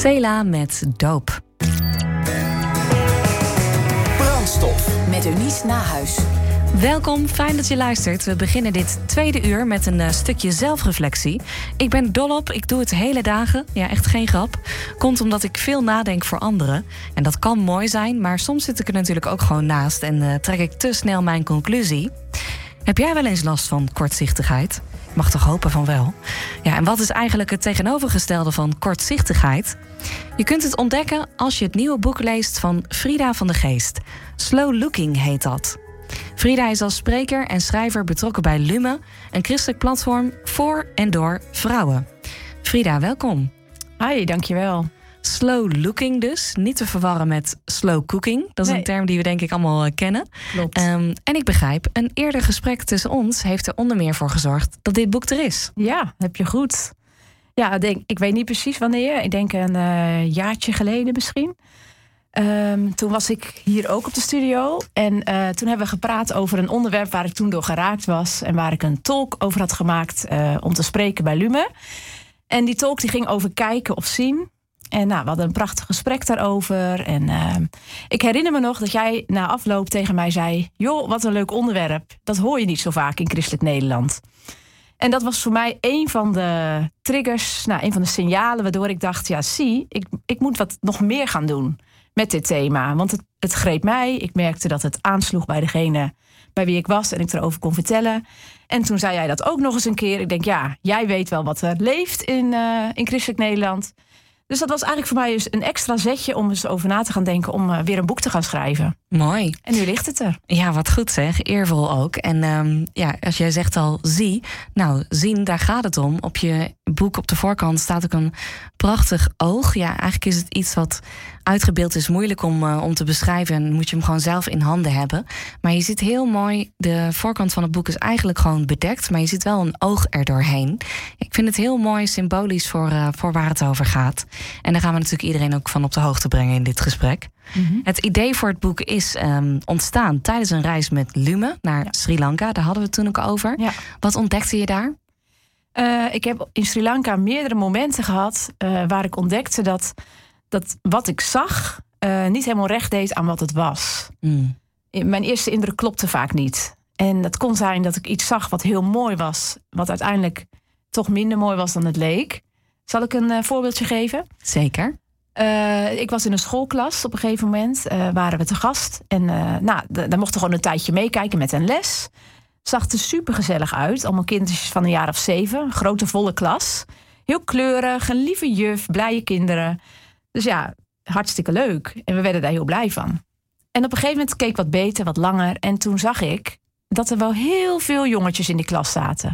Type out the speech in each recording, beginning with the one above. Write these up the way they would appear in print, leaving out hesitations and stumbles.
Cela met Doop. Brandstof met Eunice Nahuis. Welkom, fijn dat je luistert. We beginnen dit tweede uur met een stukje zelfreflectie. Ik ben dol op, ik doe het hele dagen. Ja, echt geen grap. Komt omdat ik veel nadenk voor anderen. En dat kan mooi zijn, maar soms zit ik er natuurlijk ook gewoon naast en trek ik te snel mijn conclusie. Heb jij wel eens last van kortzichtigheid? Ik mag toch hopen van wel. Ja, en wat is eigenlijk het tegenovergestelde van kortzichtigheid? Je kunt het ontdekken als je het nieuwe boek leest van Frida van de Geest. Slow Looking heet dat. Frida is als spreker en schrijver betrokken bij Lume, een christelijk platform voor en door vrouwen. Frida, welkom. Hi, dankjewel. Slow looking dus, niet te verwarren met slow cooking. Dat is een term die we denk ik allemaal kennen. Klopt. En ik begrijp, een eerder gesprek tussen ons heeft er onder meer voor gezorgd dat dit boek er is. Ja, heb je goed. Ja, ik weet niet precies wanneer. Ik denk een jaartje geleden misschien. Toen was ik hier ook op de studio. En toen hebben we gepraat over een onderwerp waar ik toen door geraakt was. En waar ik een talk over had gemaakt om te spreken bij Lume. En die talk die ging over kijken of zien. En we hadden een prachtig gesprek daarover. En ik herinner me nog dat jij na afloop tegen mij zei: joh, wat een leuk onderwerp. Dat hoor je niet zo vaak in christelijk Nederland. En dat was voor mij een van de triggers, een van de signalen waardoor ik dacht: ja, ik moet wat nog meer gaan doen met dit thema. Want het greep mij. Ik merkte dat het aansloeg bij degene bij wie ik was en ik erover kon vertellen. En toen zei jij dat ook nog eens een keer. Ik denk, ja, jij weet wel wat er leeft in christelijk Nederland. Dus dat was eigenlijk voor mij dus een extra zetje om eens over na te gaan denken om weer een boek te gaan schrijven. Mooi. En nu ligt het er. Ja, wat goed zeg. Eervol ook. En als jij zegt al zie. Nou, zien, daar gaat het om. Op je boek op de voorkant staat ook een prachtig oog. Ja, eigenlijk is het iets wat uitgebeeld is, moeilijk om te beschrijven. En moet je hem gewoon zelf in handen hebben. Maar je ziet heel mooi, de voorkant van het boek is eigenlijk gewoon bedekt. Maar je ziet wel een oog erdoorheen. Ik vind het heel mooi symbolisch voor waar het over gaat. En daar gaan we natuurlijk iedereen ook van op de hoogte brengen in dit gesprek. Mm-hmm. Het idee voor het boek is ontstaan tijdens een reis met Lume naar Sri Lanka. Daar hadden we het toen ook over. Ja. Wat ontdekte je daar? Ik heb in Sri Lanka meerdere momenten gehad waar ik ontdekte dat wat ik zag niet helemaal recht deed aan wat het was. Mm. Mijn eerste indruk klopte vaak niet. En dat kon zijn dat ik iets zag wat heel mooi was, wat uiteindelijk toch minder mooi was dan het leek. Zal ik een voorbeeldje geven? Zeker. Ik was in een schoolklas op een gegeven moment. Waren we te gast. En daar mochten we gewoon een tijdje meekijken met een les. Zag er super gezellig uit. Allemaal kindertjes van een jaar of 7. Een grote volle klas. Heel kleurig, een lieve juf, blije kinderen. Dus ja, hartstikke leuk. En we werden daar heel blij van. En op een gegeven moment keek ik wat beter, wat langer. En toen zag ik dat er wel heel veel jongetjes in die klas zaten.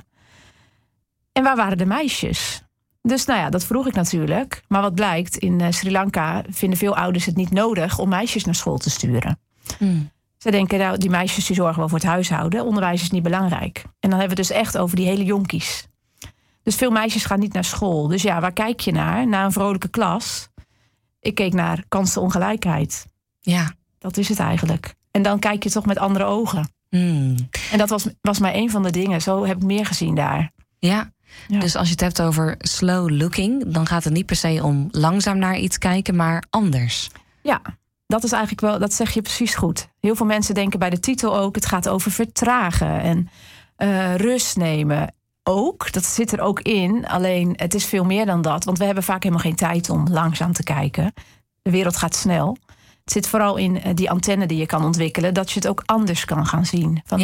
En waar waren de meisjes? Dus dat vroeg ik natuurlijk. Maar wat blijkt, in Sri Lanka vinden veel ouders het niet nodig om meisjes naar school te sturen. Mm. Ze denken, die meisjes die zorgen wel voor het huishouden. Onderwijs is niet belangrijk. En dan hebben we het dus echt over die hele jonkies. Dus veel meisjes gaan niet naar school. Dus ja, waar kijk je naar? Naar een vrolijke klas. Ik keek naar kansenongelijkheid. Ja. Dat is het eigenlijk. En dan kijk je toch met andere ogen. Mm. En dat was maar een van de dingen. Zo heb ik meer gezien daar. Ja. Ja. Dus als je het hebt over slow looking, dan gaat het niet per se om langzaam naar iets kijken, maar anders. Ja, dat is eigenlijk wel, dat zeg je precies goed. Heel veel mensen denken bij de titel ook, het gaat over vertragen en rust nemen. Ook, dat zit er ook in, alleen het is veel meer dan dat. Want we hebben vaak helemaal geen tijd om langzaam te kijken. De wereld gaat snel. Het zit vooral in die antenne die je kan ontwikkelen, dat je het ook anders kan gaan zien. Van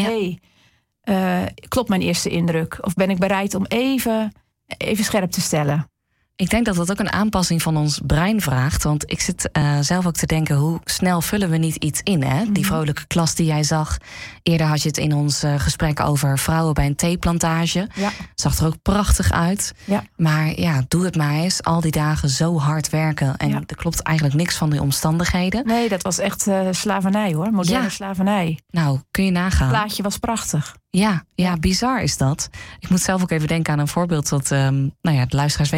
klopt mijn eerste indruk? Of ben ik bereid om even scherp te stellen? Ik denk dat dat ook een aanpassing van ons brein vraagt. Want ik zit zelf ook te denken, hoe snel vullen we niet iets in? Hè? Die vrolijke klas die jij zag. Eerder had je het in ons gesprek over vrouwen bij een theeplantage. Ja. Zag er ook prachtig uit. Ja. Maar ja, doe het maar eens. Al die dagen zo hard werken. En er klopt eigenlijk niks van die omstandigheden. Nee, dat was echt slavernij hoor. Moderne slavernij. Nou, kun je nagaan. Het plaatje was prachtig. Ja, bizar is dat. Ik moet zelf ook even denken aan een voorbeeld dat, de luisteraars weten dat ik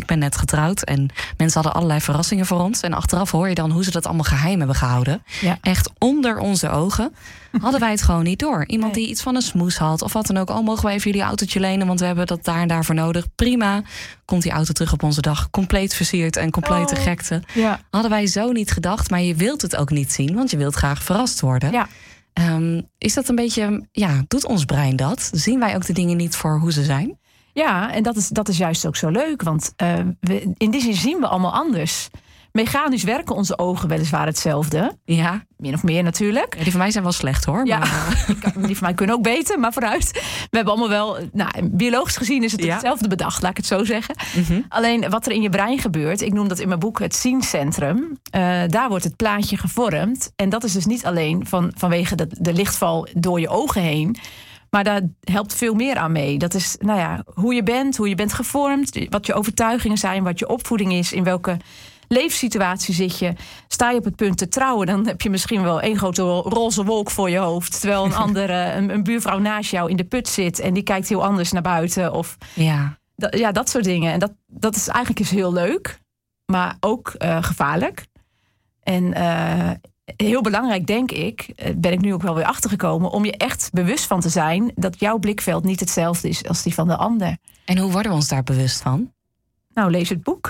Ik ben net getrouwd en mensen hadden allerlei verrassingen voor ons. En achteraf hoor je dan hoe ze dat allemaal geheim hebben gehouden. Ja. Echt onder onze ogen hadden wij het gewoon niet door. Iemand die iets van een smoes had of wat dan ook. Mogen we even jullie autootje lenen, want we hebben dat daar en daarvoor nodig. Prima. Komt die auto terug op onze dag. Compleet versierd en complete gekte. Ja. Hadden wij zo niet gedacht, maar je wilt het ook niet zien, want je wilt graag verrast worden. Ja. Is dat een beetje, doet ons brein dat? Zien wij ook de dingen niet voor hoe ze zijn? Ja, en dat is juist ook zo leuk. Want in die zin zien we allemaal anders. Mechanisch werken onze ogen weliswaar hetzelfde. Ja. Min of meer natuurlijk. Ja, die van mij zijn wel slecht hoor. Ja, maar die van mij kunnen ook beter, maar vooruit. We hebben allemaal wel, biologisch gezien is het hetzelfde bedacht, laat ik het zo zeggen. Mm-hmm. Alleen wat er in je brein gebeurt, ik noem dat in mijn boek het zienscentrum. Daar wordt het plaatje gevormd. En dat is dus niet alleen vanwege de lichtval door je ogen heen. Maar daar helpt veel meer aan mee. Dat is hoe je bent gevormd, wat je overtuigingen zijn, wat je opvoeding is, in welke leefsituatie zit je. Sta je op het punt te trouwen, dan heb je misschien wel één grote roze wolk voor je hoofd. Terwijl een andere, een buurvrouw naast jou in de put zit en die kijkt heel anders naar buiten. Of dat soort dingen. En dat is eigenlijk heel leuk, maar ook gevaarlijk. En heel belangrijk, denk ik, ben ik nu ook wel weer achtergekomen, om je echt bewust van te zijn dat jouw blikveld niet hetzelfde is als die van de ander. En hoe worden we ons daar bewust van? Nou, lees het boek.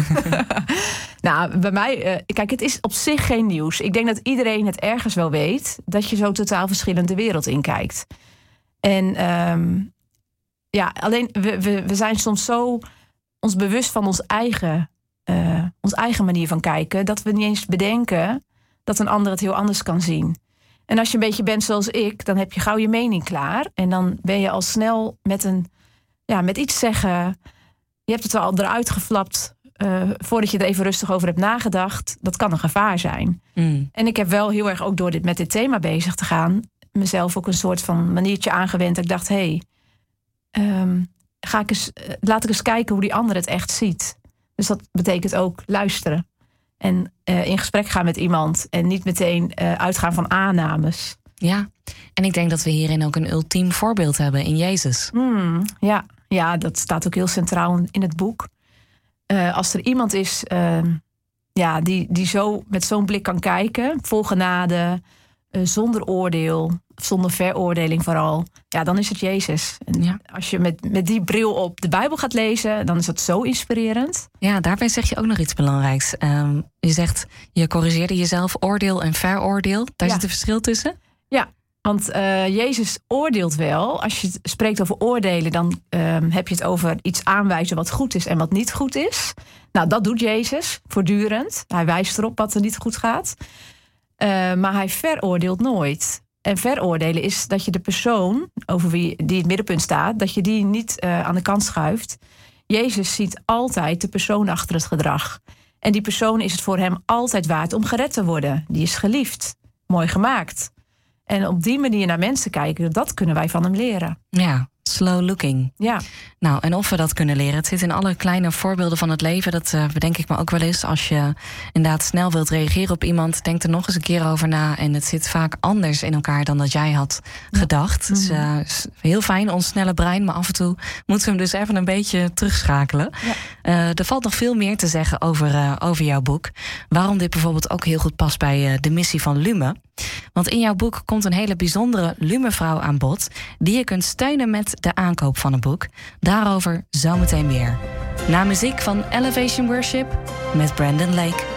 Bij mij, kijk, het is op zich geen nieuws. Ik denk dat iedereen het ergens wel weet, dat je zo totaal verschillend de wereld inkijkt. En alleen we zijn soms zo ons bewust van ons eigen manier van kijken, dat we niet eens bedenken dat een ander het heel anders kan zien. En als je een beetje bent zoals ik, dan heb je gauw je mening klaar. En dan ben je al snel met iets zeggen. Je hebt het al eruit geflapt voordat je er even rustig over hebt nagedacht. Dat kan een gevaar zijn. Mm. En ik heb wel heel erg ook door met dit thema bezig te gaan, mezelf ook een soort van maniertje aangewend. Dat ik dacht, laat ik eens kijken hoe die ander het echt ziet. Dus dat betekent ook luisteren. En in gesprek gaan met iemand en niet meteen uitgaan van aannames. Ja, en ik denk dat we hierin ook een ultiem voorbeeld hebben in Jezus. Ja, dat staat ook heel centraal in het boek. Als er iemand is die zo met zo'n blik kan kijken, vol genade, zonder oordeel, zonder veroordeling vooral, dan is het Jezus. En als je met die bril op de Bijbel gaat lezen, dan is dat zo inspirerend. Ja, daarbij zeg je ook nog iets belangrijks. Je zegt, je corrigeerde jezelf, oordeel en veroordeel. Daar zit een verschil tussen? Ja, want Jezus oordeelt wel. Als je spreekt over oordelen, dan heb je het over iets aanwijzen wat goed is en wat niet goed is. Nou, dat doet Jezus voortdurend. Hij wijst erop wat er niet goed gaat. Maar hij veroordeelt nooit. En veroordelen is dat je de persoon over die in het middenpunt staat, dat je die niet aan de kant schuift. Jezus ziet altijd de persoon achter het gedrag. En die persoon is het voor hem altijd waard om gered te worden. Die is geliefd. Mooi gemaakt. En op die manier naar mensen kijken, dat kunnen wij van hem leren. Ja, slow looking. Ja. Nou, en of we dat kunnen leren. Het zit in alle kleine voorbeelden van het leven. Dat bedenk ik me ook wel eens. Als je inderdaad snel wilt reageren op iemand, denk er nog eens een keer over na. En het zit vaak anders in elkaar dan dat jij had gedacht. Mm-hmm. Dus heel fijn, ons snelle brein. Maar af en toe moeten we hem dus even een beetje terugschakelen. Ja. Er valt nog veel meer te zeggen over jouw boek. Waarom dit bijvoorbeeld ook heel goed past bij de missie van Lume. Want in jouw boek komt een hele bijzondere Lume-vrouw aan bod, die je kunt steunen met de aankoop van een boek. Daarover zometeen meer. Na muziek van Elevation Worship met Brandon Lake.